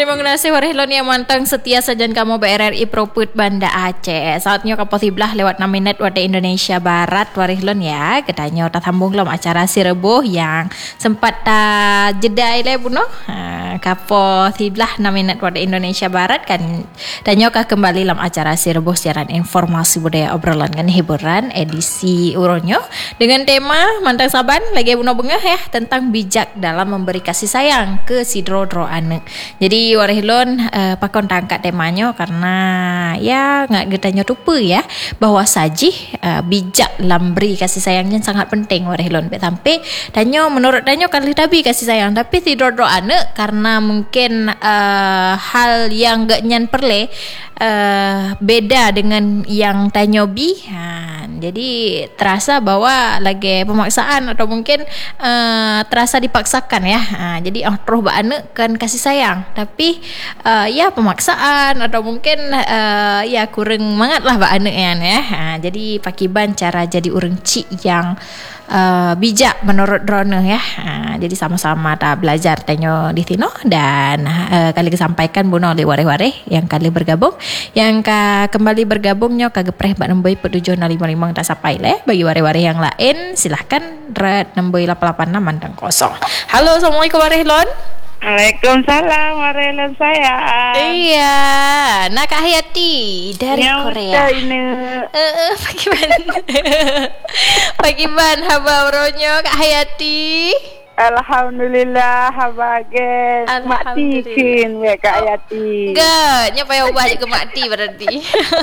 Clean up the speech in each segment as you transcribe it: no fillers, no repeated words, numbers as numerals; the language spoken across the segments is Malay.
Terima kasih Warhelon yang mantang setia sajan kamu BRRI Proput Banda Aceh. Saatnya kapo tiblah lewat 6 minit waktu Indonesia Barat Warhelon ya. Kedanyo tak sambung dalam acara si Rebuh yang sempat jeda ile buno. Kapo tiblah 6 minit waktu Indonesia Barat kan. Danyo kah kembali dalam acara si Rebuh siaran informasi budaya obrolan kan hiburan edisi uronyo dengan tema mantang saban lagi buno bengah ya tentang bijak dalam memberi kasih sayang ke si dro anak. Jadi Warhelon pakon tangkat temanya karena ya nggak getanya lupa ya bahwa saji bijak dalam beri kasih sayangnya sangat penting Warhelon. Sampai danyo menurut danyo kali tabi kasih sayang tapi tidur anak karena mungkin hal yang gak nyan perle beda dengan yang tanyo bi. Jadi terasa bahwa lagi pemaksaan atau mungkin terasa dipaksakan ya. Jadi roh ba anak kan kasih sayang tapi ya pemaksaan atau mungkin ya kurang mangat lah ba anak ya. Jadi pakiban cara jadi urang cik yang bijak menurut drone ya. Jadi sama-sama tak belajar tanyo di sini dan kali kesampaikan buno oleh ware-ware yang kali bergabung yang kembali bergabungnya kagepreh bak nemboi petujuh 55 tak sampai leh bagi ware-ware yang lain silahkan red nemboi 886 mantang kosong. Halo, assalamualaikum Warhelon. Waalaikumsalam Warhelon saya. Iya, nak Kak Hayati dari yang Korea. Ini. Pagiban haba uronyo Kak Hayati. Alhamdulillah habagen. Mati kin ya Kak Hayati. Enggak, nya payah ubah ke mati berarti.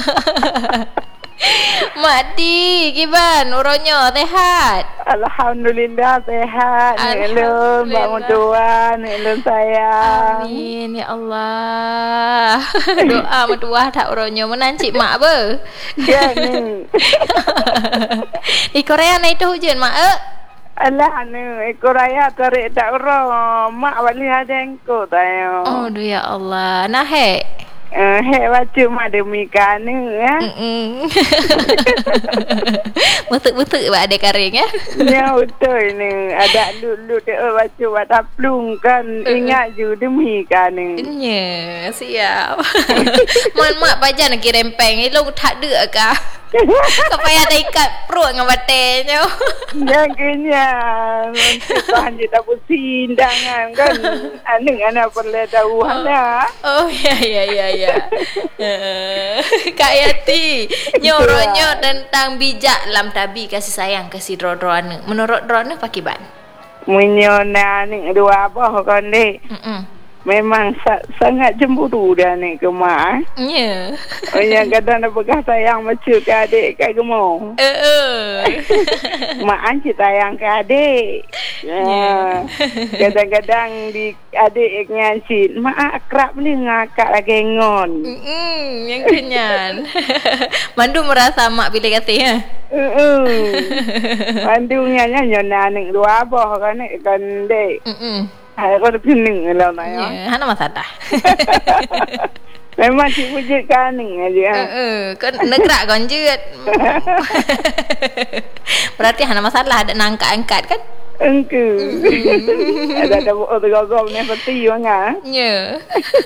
Mati, kiban uronyo sehat. Alhamdulillah sehat. Nelum bangun tua, nelum saya. Amin ya Allah. Doa mertua tak uronyo menancik mak apa? Ya ni. Di Korea na itu hujan mak. Alah ekor raya tarik tak uro. Mak balik ada engkau tayo. Oh ya Allah. Nah he. Baca mak demikian ni ya. Betul-betul ada karing ya. Ya betul ni. Ada dulu dia baca baca plung kan. Ingat je demikian ni. Ya, siap. Mak baca nak kirempeng elok tak ada kah? Kapaya ada ikat perut dengan batenya. Yang kenya Tuhan je tak bersindangan kan. Anak-anak perlu tahu hala. Oh ya. Kak Yati nyoronyo tentang bijak dalam tabi kasih sayang kasih drone. Menurut drone pakiban? Menyona ni dua apa kan dek. Memang sangat cemburu dah ni ke mak. Ya. Yang kadang nak pegang sayang macam ke adik kat gemuk. Mak anci sayang ke adik. Kadang-kadang di adik nganci, mak akrab ni ngakak lagi ngon. Yang kenyan. Mandu merasa mak bila kata ya. Mandunya nyona ni dua apa kan dek. Aku dah pening lah nak ya. Hana masalah. Memang cik wujud kaning aja. Kan negrak konjut. Berarti hana masalah ada angkat-angkat kan? Engke. Ada buat tegak-tegak ni peti manga. Ya.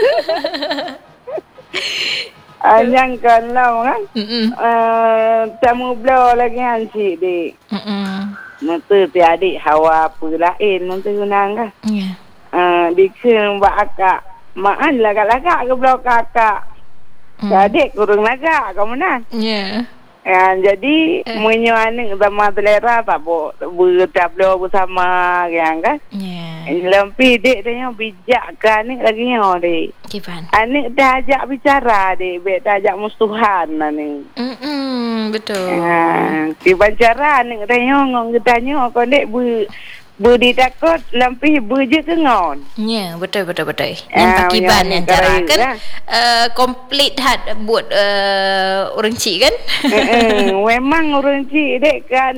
Yang kalau kan. Tamu belo lagi hanci dik. Mata ti adik hawa apa lain mata gunang kan. Ya. Dikira buat akak. Maan lagak-lagak ke belau kakak. Adik kurang lagak ke mana? Ya. Jadi menyo anak sama telera tak bertablo bersama kan. Ya. Lempi dek tanya bijak kan anak lagi nyo dek. Kipan. Anak dah ajak bicara dek, dah ajak mustuhan ni. Betul. Kipan cara anak tanya ngong tanya kau dek budi takut lampi berje ke ngon. Ya, betul. Yang pakiban yang cara kan komplit hat buat orang cik kan. Memang orang cik dek kan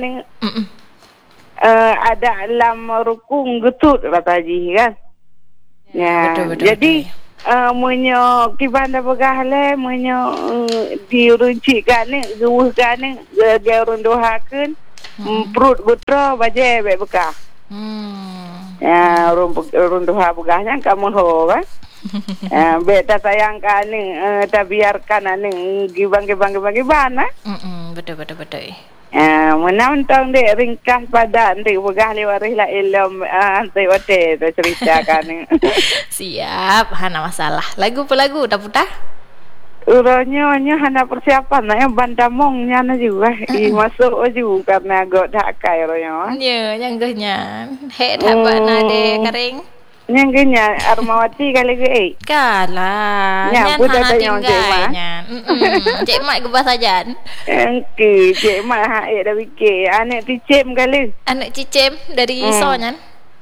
ada dalam rukun getut kata Haji kan. Ya, betul. Jadi menyo kiban dah pegah le menyo di orang cik kan ni geus kan ni dia orang doakan perut betul baje baik bekah. Ya, orang doha pegahnya kamu ho kan. Beta sayangkan ni, tak biarkan ni gibang. Betul. Menonton dek ringkas padan dek begah liwaris lah ilmu antai hotel tu ceritakan ni. Siap, hana masalah. Lagu apa lagu tak putah? Uranya hana persiapan nak bandamongnya na juga. Masuk juga karena agak dak kai ronya. Ya, nyanggahnya. Hek dapat nade kering. Nyanggahnya Armawati kali ke Kalah. Nyan hana tinggal. Cik Mat ke sajan. Engke Cik Mat hak dah fikir anak Cicem kali. Anak Cicem dari Sonyan.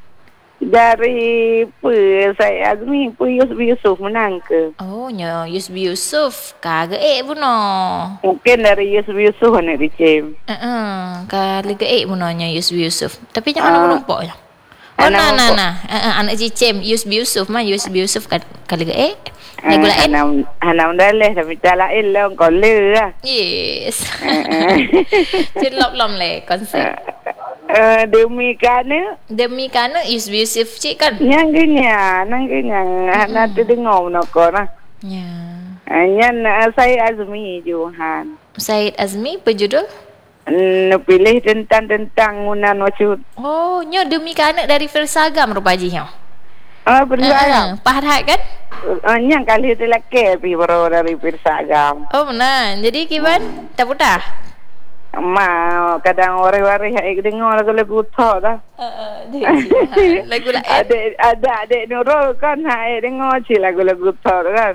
Dari saya Azmi Yusuf menang ke? Oh, nya Yusuf. Kagak puno. Mungkin dari Yusuf anak Cicem. Kali ke punonya Yusuf. Tapi jangan menumpuknya. Oh, nah. Anak Cicem Yusuf kali ke lagu lain. Hanam daleh tapi tak lain lah kau lah. Yes. Cilok lom le konsep. Demi kana Yusuf cik kan. Nyangganya anak tu dengar nak nah. Ya. Nyan saya Azmi Johan. Said Azmi pejudul? Pilih tentang unan wajud. Oh, nyo demi kana dari Versagam rupaji nyo. Bersagam. Pahat kan? Yang kali tu laki baru dari Versagam. Oh, benar. Jadi kiban tak putah? Kadang orang-orang yang dengar lagu-lagu tok dah. Lagu lain. Ada adik Nurul kan yang dengar je lagu-lagu tok kan.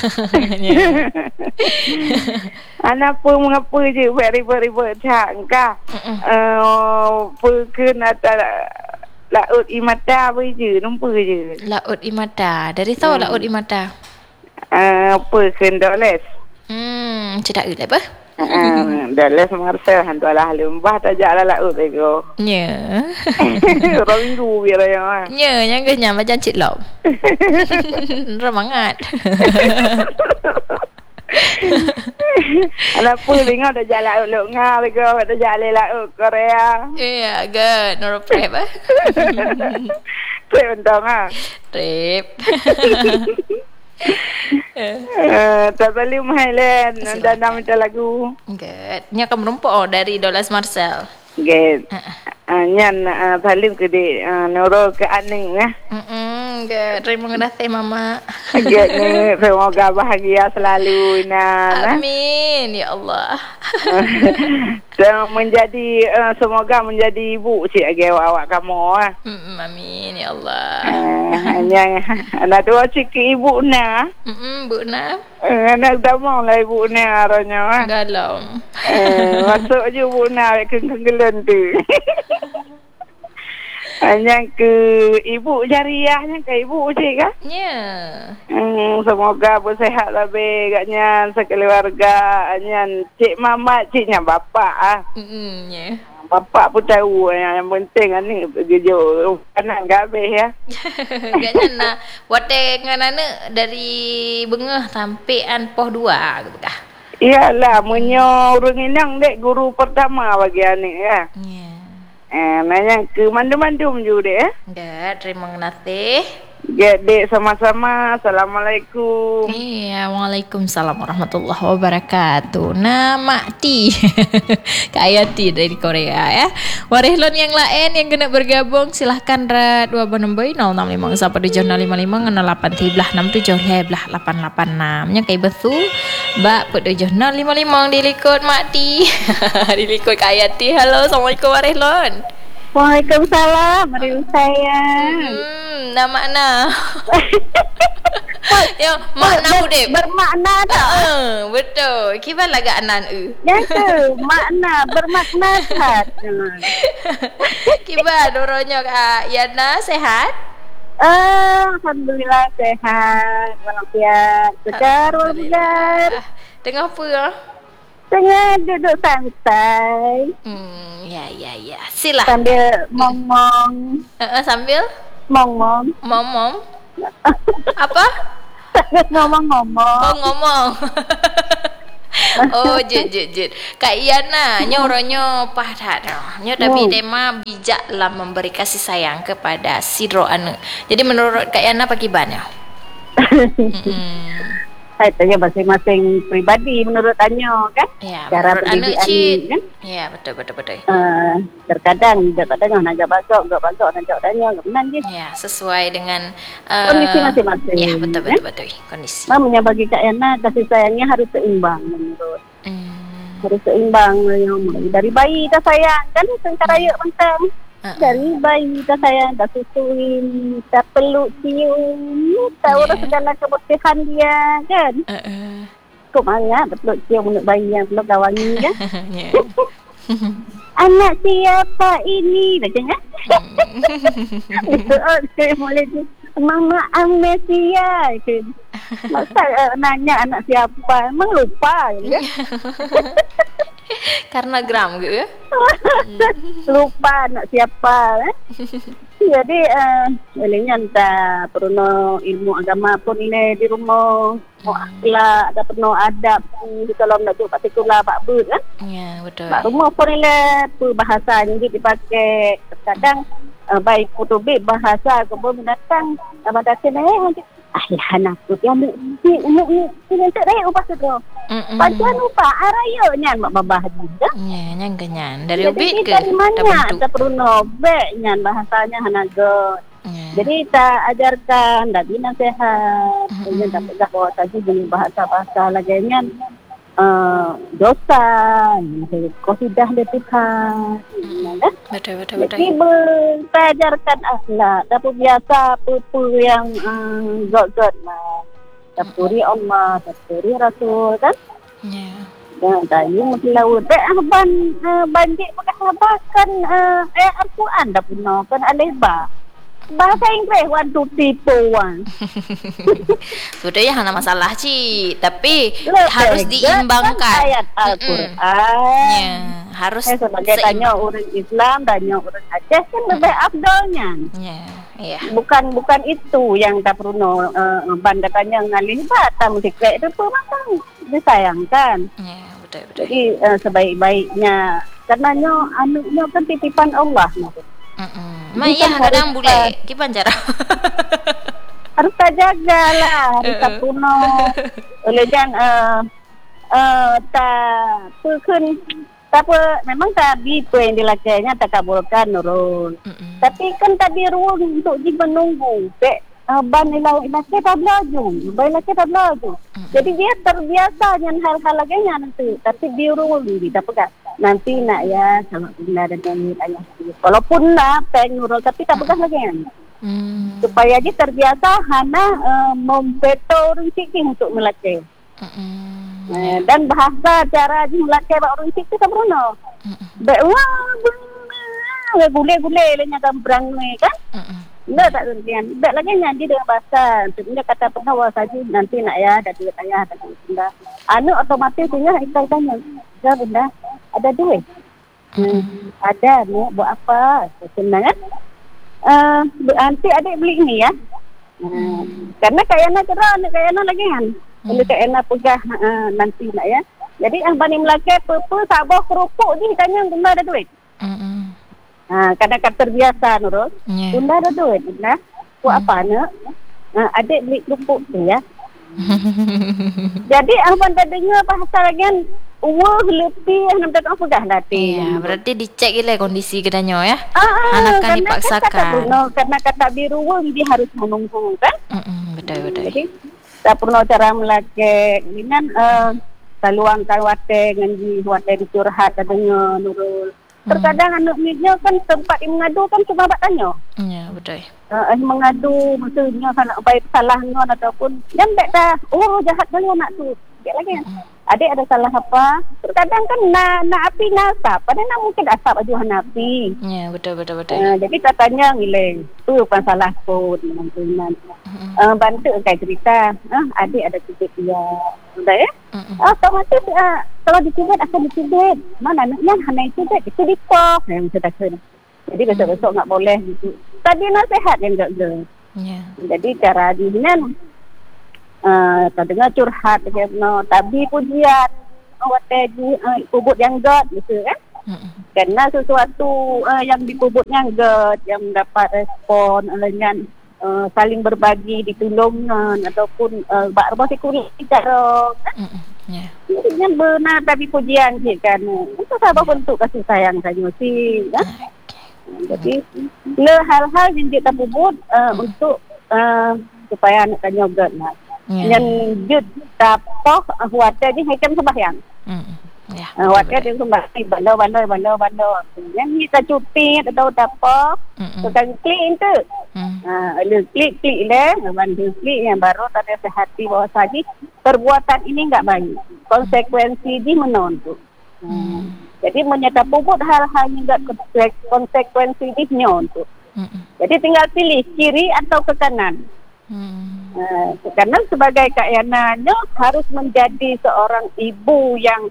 Anak pun mengapa je beri-beri cakap. Perken atau Laut Imata je, nampak je. Laut Imata. Dari tahu Laut Imata? Perken Doles. Cedak apa? Doles Marcel hantu lah lembah tajak lah laut ego. Ya. Orang minggu biar yang. Ya, yang genya macam cik lom. Remangat. Anak pun dengar tajak laut ngah ego, tajak laut Korea. Ya, agak noro prep Trip entong ah. Trip. Tak boleh Highland dan nama minta lagu. Good. Nya kamu rumpuk dari Dolas Marcel. Good. Nyan Salim ke di Nurul ke Aning Good. Terima kasih mama. Good ni semoga bahagia selalu Amin ya Allah. Semoga menjadi ibu si awak kamu amin ya Allah. Anak tua cik ibu na. Bu na. Anak damang lah ibu na aranya. Galau. Masuk je ibu na kenggelan tu. Hanya ke ibu jariahnya ke ibu cik kan? Ya. Semoga bersihat lebih katnya sekeluarga. Hanya cik mama ciknya bapa Ya. Bapa pun tahu yang penting ni kerja kanan ke habis ya. Katnya nak wate nganana dari bengah sampai poh 2 gitu kah? Iyalah menyo urang inang dek guru pertama bagi anik ya. Ya. Nanya ke mandum-mandum juga dek Enggak, terima kasih. Ya dek sama-sama. Assalamualaikum. Iya, waalaikumsalam warahmatullahi wabarakatuh. Nama Ti Kak Ayati dari Korea ya. Warihlon yang lain yang kena bergabung silahkan rat 2 nombor 065 sampai 755 08 tiblah 67 leblah 886 nya kai betul Mbak put 7055 dilikut Mak Ti. Dilikut Kak Ayati. Halo, assalamualaikum Warihlon. Waalaikumsalam, mari saya. Nama makna. Yo, makna budek. Bermakna tak? Betul. Kiban laga anan Ya tu, makna bermakna tak. Kiban doronya Kak Yana sehat? Alhamdulillah sehat. Walafiat. Segar walafiat. Tengah apa? Tengah duduk santai. Ya. Sila. Sambil mong-mong. Sambil? Mong-mong. Mong-mong. Apa? Ngomong-ngomong. Oh, ngomong. Oh, jut. Kak Yana, nyoronyo padat. Nyo tapi tema bijak dalam memberi kasih sayang kepada sidro anu. Jadi menurut Kak Yana apa kibannya? Saya tanya masing-masing pribadi menurut Tanyo kan. Ya, cara menurut anak pendidikan Cik kan. ya, betul. Terkadang nak ajak basok nak ajak Tanyo kebenan je. Ya, sesuai dengan kondisi masing-masing. Ya, betul kondisi. Mamanya bagi Kak Yana kasih sayangnya harus seimbang menurut. Harus seimbang. Dari bayi kita sayang kan tentara yuk bentang. Dari bayi kita sayang, kita susuin, kita peluk, cium, tahu segala kebersihan dia kan. Kok banyak peluk cium untuk bayi yang peluk kawangi kan. Anak siapa ini? Bacanya. Saya mulai tu, Mama Amesia. Masa nanya anak siapa, emang lupa ya. Karena geram gitu ya. Lupa anak siapa Jadi bolehnya entah perlu ilmu agama pun ini di rumah mau akhlak ada penuh adab kalau nak tu partikular Pak Bud kan. Ya, betul. Pak rumah pun ini bahasa yang dipakai kadang baik kutubik bahasa kebun binatang sama datin ayah anakku yang ni tak raya upah tu. Pajan upah araya nyan mak babah juga. Ya, nyan kenyan. Dari ubit ke dari mana kita perlu nobek nyan bahasanya hanagot. Jadi kita ajarkan dari nasihat. Kemudian tak pegang bawa tadi jenis bahasa-bahasa lagi nyan dosa, qasidah le Tuhan. Betul. Jadi kita ajarkan akhlak. Tapi biasa apa yang zat-zat lah. Tapuri Allah, tapuri Rasul kan? Ya. Dan tadi mesti laut. Banjir pakai sabarkan Al-Quran dah punya kan aleba. Bahasa Inggeris 1 2 3 4 1. Sebetulnya hanya masalah Cik, tapi harus diimbangkan. Ayat Al-Quran. Ya, harus sebagai tanya orang Islam, tanya orang Aceh kan lebih afdalnya. Ya. Bukan itu yang tak perlu banda tanya ngalih batam musik itu pun macam disayangkan. Ya, betul. Jadi sebaik-baiknya karenanya anaknya kan titipan Allah. Mak ya kadang boleh kipan cara. Harus kita jagalah, harus kita puno. Oleh jangan tak pun memang tadi tu yang dilakainya tak kabulkan nurul. Tapi kan tadi ruang untuk menunggu. Ban laut laki tak belaju. Jadi dia terbiasa dengan hal-hal lagi nanti. Tapi di ruang dia tak pegang. Nanti nak ya sama bunda dan ayah. Walaupun nak penurul tapi tak pegang lagi kan. Supaya dia terbiasa hana membetul rincik untuk melatih. Dan bahasa cara melatih orang rincik itu tak pernah. Gule-gule lenya gambrang ni kan. Tidak tak kemudian. Tidak lagi nyanyi dengan bahasa. Sebenarnya kata penawar saja nanti nak ya ada duit ayah ada duit bunda. Anu otomatis punya kita tanya. Ya bunda ada duit. Ada ni buat apa? Senang kan? Nanti adik beli ini ya. Karena kayaknya cerah, kayaknya lagi kan. Kalau kayaknya pegah nanti nak ya. Jadi yang bani melakai apa sabah kerupuk ni tanya bunda ada duit. Kadang-kadang terbiasa Nurul. Bunda ada duit bunda. Buat apa nak? Adik beli kerupuk tu ya. Jadi abang dah dengar bahasa lagi lebih yang nak apa dah nanti. Ya, berarti dicek gila kondisi kedanya ya. Anakan dipaksakan. Karena kata biru dia harus menunggu kan? Betul. Jadi tak perlu cara melaki dengan saluang kawate dengan wate dicurhat katanya Nurul. Terkadang anak midnya kan tempat yang mengadu kan cuma buat tanya. Ya, betul. Mengadu maksudnya kalau baik salahnya ataupun yang tak dah jahat dulu nak tu. Dia lagi kan. Adik ada salah apa? Terkadang kan nak api nasab. Padahal mungkin asap ajuhan api. Ya, betul. Jadi katanya ngileng. Tu bukan salah pun. Bantu kayak cerita. Adik ada cubit dia. Sudah ya? Otomatis kalau dicubit akan dicubit. Mana anaknya hanya cubit. Itu dipok. Yang saya takut. Jadi besok-besok tak boleh. Gitu. Tadi nasihat yang tak. Jadi cara dihinan. Tak dengar curhat tabi pujian kubut yang god gitu kan. Karena sesuatu yang dikubut yang god yang dapat respon dengan saling berbagi, ditolongan ataupun bak rebah kulit cara kan. Ini benar tapi pujian je kan. Itu sahabat bentuk kasih sayang saja sih kan. Jadi hal-hal yang kita buat untuk supaya anak tanya juga lah. Yang jut tapoh wadah je hikam sembahyang. Wadah dia sembahyang bala. Yang kita cupit atau tapoh tukang klik tu. Klik lah, bantu klik yang baru tadi sehati bahawa saja perbuatan ini enggak baik. Konsekuensi di menonton. Jadi menyata puput hal-hal yang enggak konsekuensi di menonton. Jadi tinggal pilih kiri atau ke kanan. Ke kanan sebagai Kak Yana harus menjadi seorang ibu yang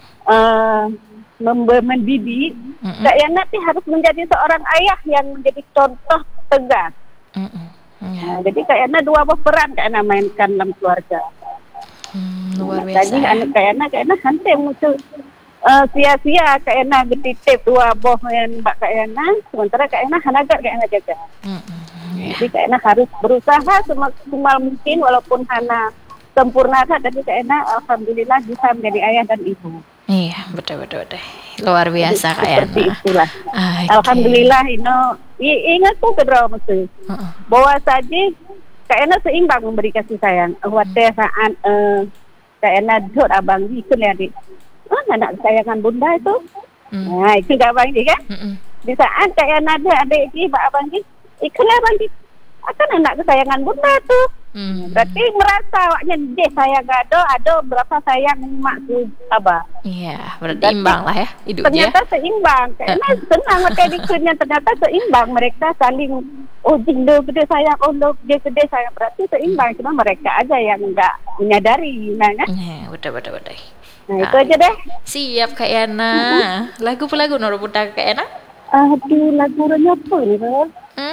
mendidik. Kak Yana harus menjadi seorang ayah yang menjadi contoh tegas. Jadi Kak Yana dua peran Kak Yana mainkan dalam keluarga. Luar biasa. Tadi anak Kak Yana hantar muncul sia-sia Kak Yana getitip dua boh yang Mbak Kak Yana, sementara Kak Yana hanagat Kak Yana jaga. Jadi Kak Yana harus berusaha semaksimal mungkin walaupun hana sempurna tapi Kak Yana alhamdulillah bisa menjadi ayah dan ibu. Iya, betul. Luar biasa Kak Yana. Seperti itulah. Alhamdulillah ingat tu kedua mesti. Bahwa saja Kak Yana seimbang memberi kasih sayang. Waktu saat Kak Yana duduk abang di ikut adik. Anak kesayangan bunda itu. Itu abang ni kan. Di saat Kak Yana ada adik ni, abang ni, ikutlah abang ni. Akan anak kesayangan bunda tu. Berarti merasa awaknya dia sayang ada berapa sayang mak tu abah. Iya, berarti imbang lah ya hidupnya. Ternyata seimbang. Karena senang makan dikutnya ternyata seimbang. Mereka saling dia gede sayang, dia gede sayang. Berarti seimbang. Cuma mereka aja yang enggak menyadari. Kan? Betul. Nah itu aja deh. Siap Kak Yana. Lagu Noro putar Kak Yana? Aduh, lagu apa ni bro?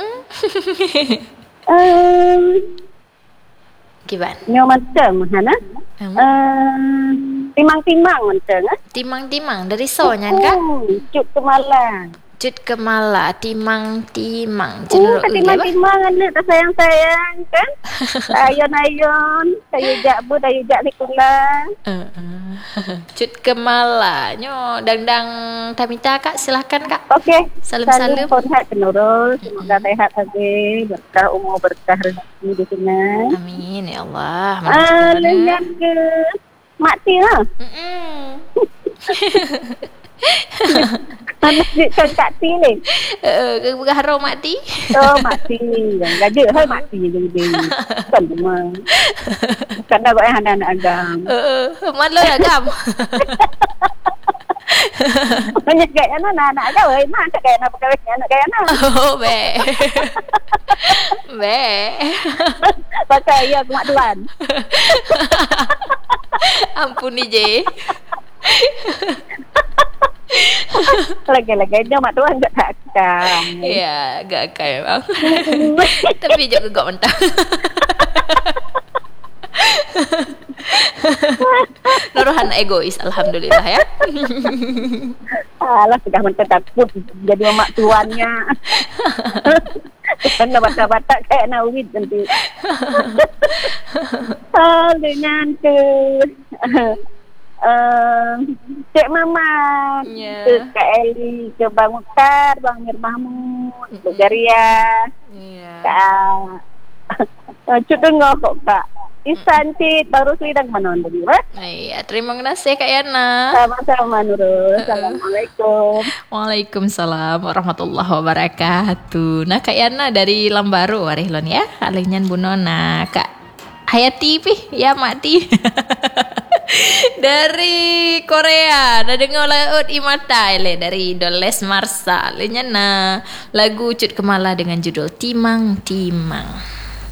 Gimana? Nyo macam mana? Timang-timang macam Timang-timang dari sonyan kan? Cut kemalang. Cut kemala, timang. Timang-timang anak tak sayang-sayang kan? Ayon-ayon, kayu jak likulah. Cut kemala. Nyo dang Tamita Kak, silakan Kak. Okey. Salam. Hormat penurut. Semoga sehat lagi, berkah umur, berkah rezeki di sini. Amin ya Allah. Lengan ke mati lah. Anak dia Kak Ti ni. Berharau mati. Mati. Gajah hai mati jadi. Kan cuma. Kan dah buat anak agam. Malu agam. Banyak gaya anak agam. Mak tak gaya anak pakai anak gaya anak. Be. Pakai ya mak tuan. Ampuni je. Lagi-lagi dia mak tuan tak akam. Ya, agak akal memang. Tapi juga gegak mentah. Nurhan egois, alhamdulillah ya. Alah, sudah mentah takut jadi mak tuannya. Kena batak-batak kayak Nawid nanti. Dengan ke Cik Mama, ke Kak Eli, ke Bang Mukhtar, Bang Mir Mahmud, Cik Garia, Kak Cuk dengar kok Kak Isan Cik baru sedang menonton. Iya, terima kasih Kak Yana. Sama-sama Nurul. Assalamualaikum. Waalaikumsalam warahmatullahi wabarakatuh. Nah Kak Yana dari Lambaru warihlon ya. Alinyan bunona Kak Hayati pih ya mati. Dari Korea, dah dengar laut Imatai dari Doles Marsa. Lenyana lagu Cut Kemala dengan judul Timang.